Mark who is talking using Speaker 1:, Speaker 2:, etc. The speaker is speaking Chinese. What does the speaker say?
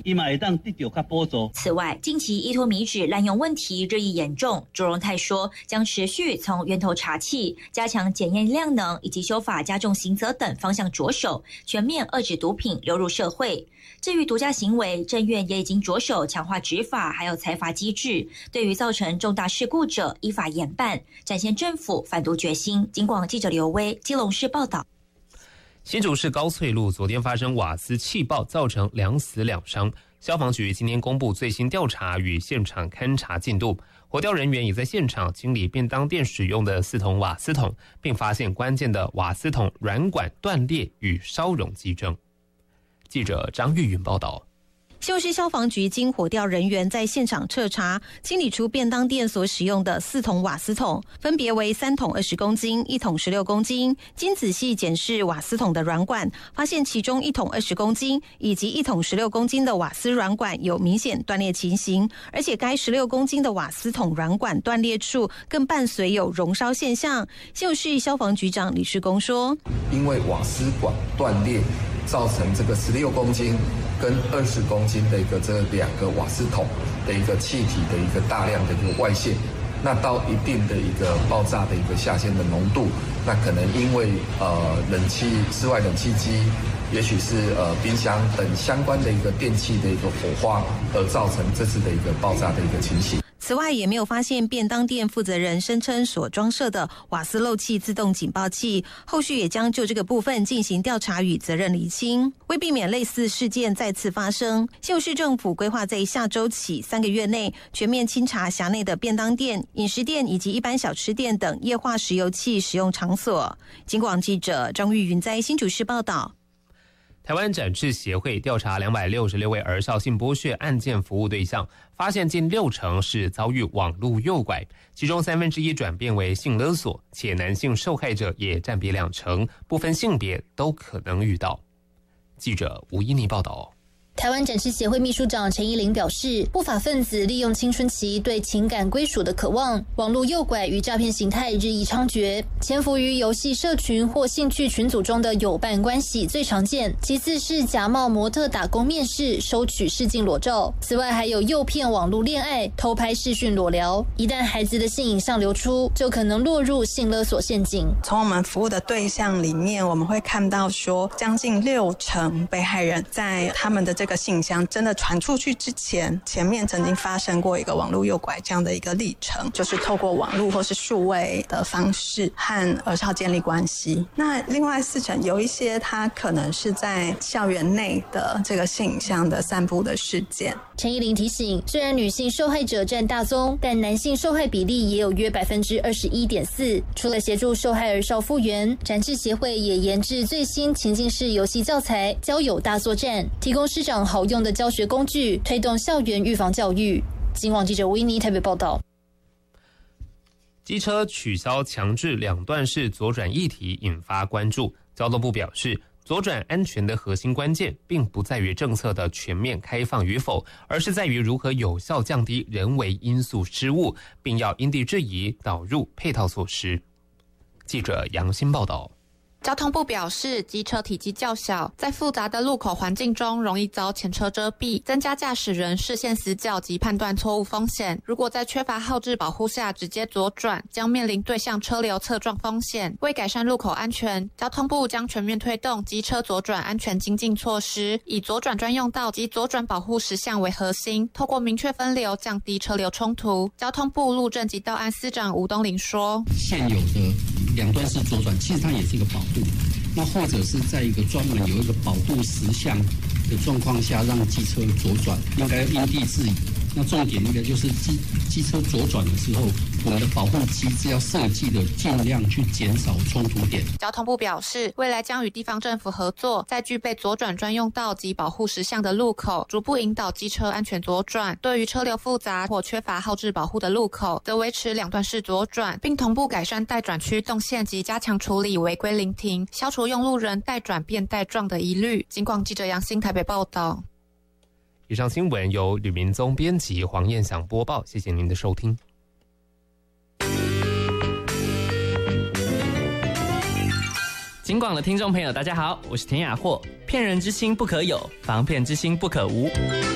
Speaker 1: 伊嘛会当得到较补助。
Speaker 2: 此外，近期依托米脂滥用问题日益严重，卓荣泰说，将持续从源头查气、加强检验量能以及修法加重刑责等方向着手，全面遏制毒品流入社会。至于毒驾行为，政院也已经着手强化执法，还有裁罚机制，对于造成重大事故者依法严办，展现政府反毒决心。警广记者刘威，基隆市报道。
Speaker 3: 新竹市高翠路昨天发生瓦斯气爆，造成2死2伤。消防局今天公布最新调查与现场勘查进度，火调人员也在现场清理便当店使用的4桶瓦斯桶，并发现关键的瓦斯桶软管断裂与烧熔激增。记者张玉云报道。
Speaker 4: 新竹市消防局经火调人员在现场彻查，清理出便当店所使用的4桶瓦斯桶，分别为3桶20公斤、1桶16公斤。经仔细检视瓦斯桶的软管，发现其中1桶20公斤以及1桶16公斤的瓦斯软管有明显断裂情形，而且该16公斤的瓦斯桶软管断裂处更伴随有熔烧现象。新竹市消防局长李世公说，
Speaker 5: 因为瓦斯管断裂，造成这个16公斤跟20公斤的这2个瓦斯桶的一个气体的一个大量的一个外泄，那到一定的一个爆炸的一个下限的浓度，那可能因为室外冷气机，也许是冰箱等相关的一个电器的一个火花，而造成这次的一个爆炸的一个情形。
Speaker 4: 此外，也没有发现便当店负责人声称所装设的瓦斯漏气自动警报器，后续也将就这个部分进行调查与责任厘清。为避免类似事件再次发生，新竹市政府规划在下周起3个月内全面清查辖内的便当店、饮食店以及一般小吃店等液化石油气使用场所。警广记者张玉云在新竹市报道。
Speaker 3: 台湾展翅协会调查266位儿少性剥削案件服务对象，发现近60%是遭遇网络诱拐，其中1/3转变为性勒索，且男性受害者也占比2%，不分性别都可能遇到。记者吴依妮报道。
Speaker 6: 台湾展翅协会秘书长陈依玲表示，不法分子利用青春期对情感归属的渴望，网络诱拐与诈骗形态日益猖獗，潜伏于游戏社群或兴趣群组中的友伴关系最常见，其次是假冒模特打工面试，收取试镜裸照，此外还有诱骗网络恋爱、偷拍视讯裸聊，一旦孩子的性影像流出，就可能落入性勒索陷阱。
Speaker 7: 从我们服务的对象里面，我们会看到说，将近60%被害人在他们的这个信箱真的传出去之前，前面曾经发生过一个网络诱拐这样的一个历程，就是透过网络或是数位的方式和儿少建立关系。那另外4%有一些他可能是在校园内的这个性影像的散布的事件。
Speaker 6: 陈依玲提醒，虽然女性受害者占大宗，但男性受害比例也有约21.4%。除了协助受害儿少复原，展翅协会也研制最新情境式游戏教材《交友大作战》，提供师长好用的教学工具，推动校园预防教育。警广记者吴依妮台北报道。
Speaker 3: 机车取消强制2段式左转议题引发关注，交通部表示，左转安全的核心关键并不在于政策的全面开放与否，而是在于如何有效降低人为因素失误，并要因地制宜导入配套措施。记者杨欣报道。
Speaker 8: 交通部表示，机车体积较小，在复杂的路口环境中容易遭前车遮蔽，增加驾驶人视线死角及判断错误风险。如果在缺乏后置保护下直接左转，将面临对向车流侧撞风险。为改善路口安全，交通部将全面推动机车左转安全精进措施，以左转专用道及左转保护实项为核心，透过明确分流，降低车流冲突。交通部路政及道安司长吴东林说，
Speaker 9: 现有的2段式左转其实它也是一个保护，那或者是在一个专门有一个保护实项的状况下让机车左转，应该因地制宜。那重点应该就是机车左转的时候，我们的保护机制要设计的尽量去减少冲突点。
Speaker 8: 交通部表示，未来将与地方政府合作，在具备左转专用道及保护实项的路口，逐步引导机车安全左转。对于车流复杂或缺乏后置保护的路口，则维持2段式左转，并同步改善待转区动线及加强处理违规临停，消除用路人待转变待撞的疑虑。警广记者杨欣台北报道。
Speaker 3: 以上新闻由吕明宗编辑，黄燕祥播报，谢谢您的收听。
Speaker 10: 警广的听众朋友大家好，我是田雅霍。骗人之心不可有，防骗之心不可无。